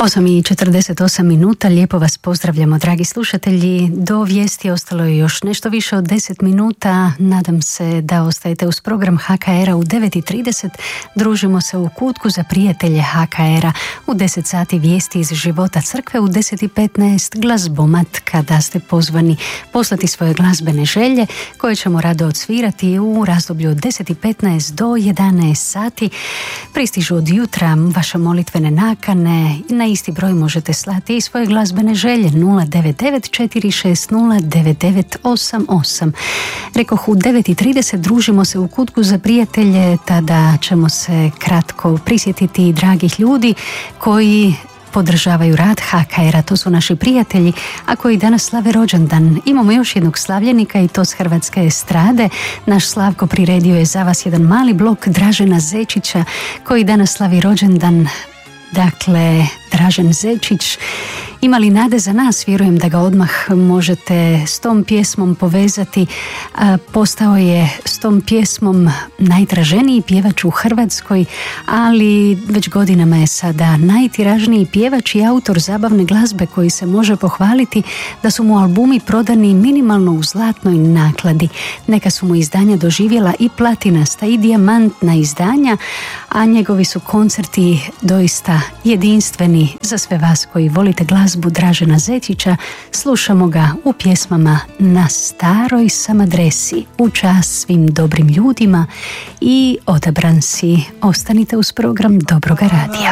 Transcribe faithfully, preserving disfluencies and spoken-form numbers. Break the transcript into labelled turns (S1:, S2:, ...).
S1: osam i četrdeset osam minuta, lijepo vas pozdravljamo dragi slušatelji. Do vijesti ostalo je još nešto više od deset minuta. Nadam se da ostajete uz program H K R-a u devet i trideset. Družimo se u kutku za prijatelje H K R-a. U deset sati vijesti iz života crkve, u deset i petnaest glazbomat kada ste pozvani poslati svoje glazbene želje koje ćemo rado odsvirati u razdoblju od deset i petnaest do jedanaest sati. Pristižu od jutra vaše molitvene nakane. Na isti broj možete slati i svoje glazbene želje nula devet devet četiri šest nula devet devet osam osam. Rekoh, u devet i trideset družimo se u kutku za prijatelje, tada ćemo se kratko prisjetiti dragih ljudi koji podržavaju rad H K R-a, to su naši prijatelji, a koji danas slave rođendan. Imamo još jednog slavljenika i to s hrvatske estrade. Naš Slavko priredio je za vas jedan mali blok Dražena Zečića koji danas slavi rođendan. Dakle, Dražen Zečić, ima li nade za nas? Vjerujem da ga odmah možete s tom pjesmom povezati. Postao je s tom pjesmom najtraženiji pjevač u Hrvatskoj, ali već godinama je sada najtiražniji pjevač i autor zabavne glazbe koji se može pohvaliti da su mu albumi prodani minimalno u zlatnoj nakladi. Neka su mu izdanja doživjela i platinasta i dijamantna izdanja, a njegovi su koncerti doista jedinstveni za sve vas koji volite glazbu Dražena Zečića. Slušamo ga u pjesmama Na staroj sam adresi, U čast svim dobrim ljudima i Odabran si. Ostanite uz program Dobroga radija.